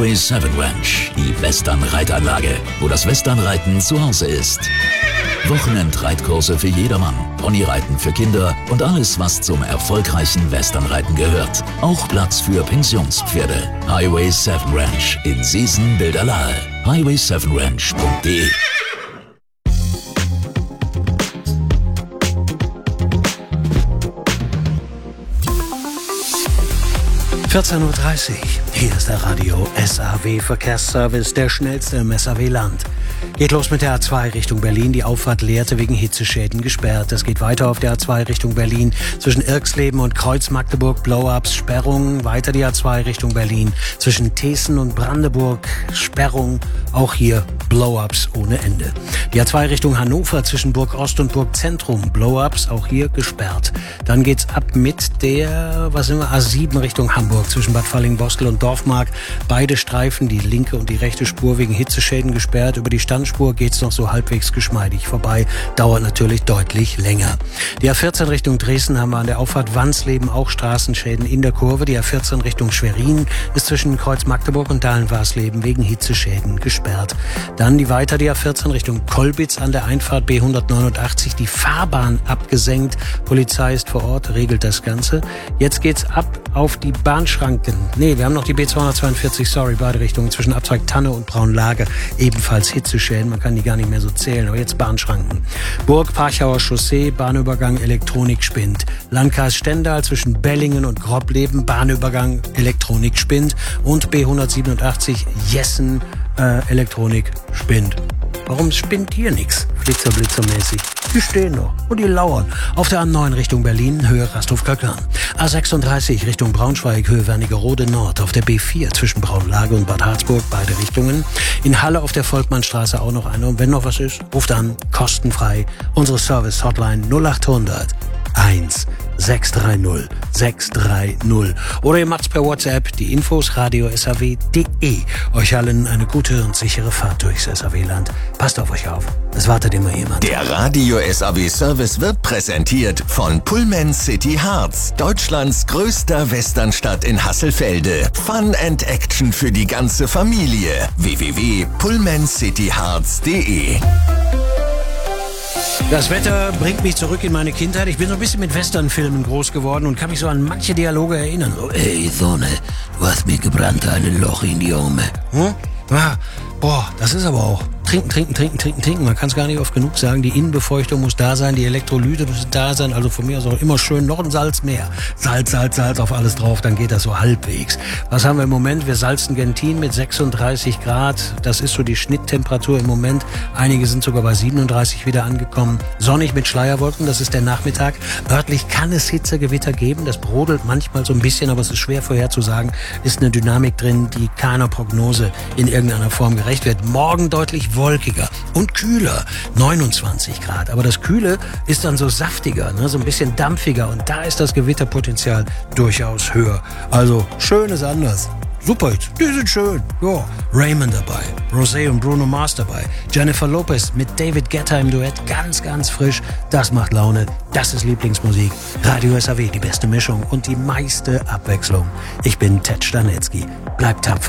Highway 7 Ranch, die Western-Reitanlage, wo das Westernreiten zu Hause ist. Wochenendreitkurse für jedermann, Ponyreiten für Kinder und alles, was zum erfolgreichen Westernreiten gehört. Auch Platz für Pensionspferde. Highway 7 Ranch in Seesen-Bilderlahe. highway7ranch.de 14:30 Uhr. Hier ist der Radio SAW Verkehrsservice, der schnellste im SAW-Land. Geht los mit der A2 Richtung Berlin. Die Auffahrt Lehrte wegen Hitzeschäden gesperrt. Es geht weiter auf der A2 Richtung Berlin. Zwischen Irxleben und Kreuz-Magdeburg Blow-ups, Sperrung. Weiter die A2 Richtung Berlin. Zwischen Teeßen und Brandenburg Sperrung. Auch hier Blow-ups ohne Ende. Die A2 Richtung Hannover zwischen Burg Ost und Burg Zentrum. Blow-ups auch hier gesperrt. Dann geht's ab mit der, A7 Richtung Hamburg zwischen Bad Falling-Bostel und Dorfmark. Beide Streifen, die linke und die rechte Spur wegen Hitzeschäden gesperrt. Über die Standspur geht's noch so halbwegs geschmeidig vorbei. Dauert natürlich deutlich länger. Die A14 Richtung Dresden haben wir an der Auffahrt Wansleben auch Straßenschäden in der Kurve. Die A14 Richtung Schwerin ist zwischen Kreuz Magdeburg und Dahlen-Warsleben wegen Hitzeschäden gesperrt. Dann die A14 Richtung Kolbitz an der Einfahrt B189. Die Fahrbahn abgesenkt. Polizei ist vor Ort, regelt das Ganze. Jetzt geht's ab auf die Bahnschranken. Wir haben noch die B242, beide Richtungen zwischen Abzweig Tanne und Braunlage. Ebenfalls Hitzeschäden, man kann die gar nicht mehr so zählen, aber jetzt Bahnschranken. Burg, Parchauer Chaussee, Bahnübergang Elektronik spinnt. Landkreis Stendal zwischen Bellingen und Grobleben, Bahnübergang Elektronik spinnt. Und B187 Jessen, Elektronik spinnt. Warum spinnt hier nichts? Blitzermäßig. Die stehen noch und die lauern. Auf der A9 Richtung Berlin, Höhe Rasthof-Kalkan. A36 Richtung Braunschweig, Höhe Wernigerode Nord. Auf der B4 zwischen Braunlage und Bad Harzburg, beide Richtungen. In Halle auf der Volkmannstraße auch noch eine. Und wenn noch was ist, ruft an, kostenfrei. Unsere Service-Hotline 0800 1630 630. Oder ihr macht's per WhatsApp, die Infos radio.saw.de. Euch allen eine gute und sichere Fahrt durchs SAW-Land. Passt auf euch auf. Es wartet immer jemand. Der Radio SAW Service wird präsentiert von Pullman City Harz, Deutschlands größter Westernstadt in Hasselfelde. Fun and Action für die ganze Familie. www.pullmancityharz.de. Das Wetter bringt mich zurück in meine Kindheit. Ich bin so ein bisschen mit Westernfilmen groß geworden und kann mich so an manche Dialoge erinnern. So, ey, Sonne, du hast mir gebrannt ein Loch in die Arme. Ja, das ist aber auch trinken. Man kann es gar nicht oft genug sagen. Die Innenbefeuchtung muss da sein, die Elektrolyte müssen da sein. Also von mir aus auch immer schön noch ein Salz mehr. Salz auf alles drauf, dann geht das so halbwegs. Was haben wir im Moment? Wir salzen Gentin mit 36 Grad. Das ist so die Schnitttemperatur im Moment. Einige sind sogar bei 37 wieder angekommen. Sonnig mit Schleierwolken, das ist der Nachmittag. Örtlich kann es Hitzegewitter geben. Das brodelt manchmal so ein bisschen, aber es ist schwer vorherzusagen. Ist eine Dynamik drin, die keiner Prognose in irgendeiner Form gerecht wird. Morgen deutlich wolkiger und kühler, 29 Grad. Aber das Kühle ist dann so saftiger, so ein bisschen dampfiger und da ist das Gewitterpotenzial durchaus höher. Also schön ist anders. Super, die sind schön. Ja, Raymond dabei, Rosé und Bruno Mars dabei, Jennifer Lopez mit David Guetta im Duett, ganz, ganz frisch. Das macht Laune, das ist Lieblingsmusik. Radio SAW, die beste Mischung und die meiste Abwechslung. Ich bin Ted Stanetzky. Bleibt tapfer.